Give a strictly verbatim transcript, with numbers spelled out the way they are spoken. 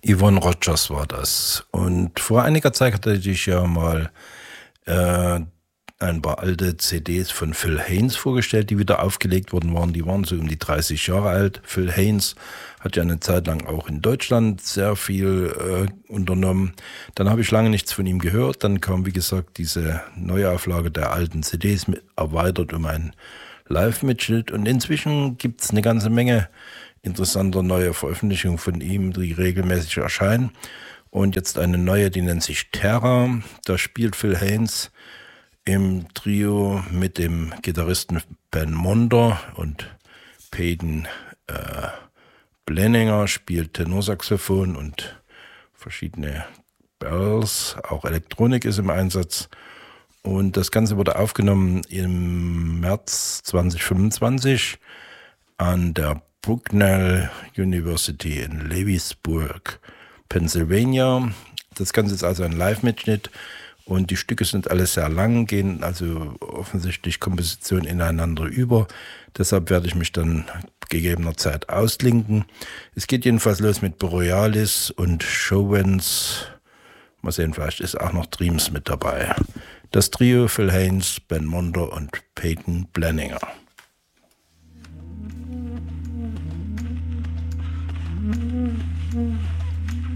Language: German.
Yvonne Rogers war das. Und vor einiger Zeit hatte ich ja mal äh, ein paar alte C Ds von Phil Haynes vorgestellt, die wieder aufgelegt worden waren. Die waren so um die dreißig Jahre alt. Phil Haynes hat ja eine Zeit lang auch in Deutschland sehr viel äh, unternommen. Dann habe ich lange nichts von ihm gehört. Dann kam, wie gesagt, diese Neuauflage der alten C Ds mit, erweitert um einen Live-Mitschnitt. Und inzwischen gibt es eine ganze Menge interessanter neue Veröffentlichungen von ihm, die regelmäßig erscheinen. Und jetzt eine neue, die nennt sich Terra. Da spielt Phil Haynes im Trio mit dem Gitarristen Ben Monder und Peyton äh, Blenninger spielt Tenorsaxophon und verschiedene Bells, auch Elektronik ist im Einsatz. Und das Ganze wurde aufgenommen im März zwanzig fünfundzwanzig an der Bucknell University in Lewisburg, Pennsylvania. Das Ganze ist also ein Live-Mitschnitt und die Stücke sind alle sehr lang, gehen also offensichtlich Kompositionen ineinander über. Deshalb werde ich mich dann gegebener Zeit ausklinken. Es geht jedenfalls los mit Borealis und Showens. Mal sehen, vielleicht ist auch noch Dreams mit dabei. Das Trio Phil Haynes, Ben Monder und Peyton Blenninger.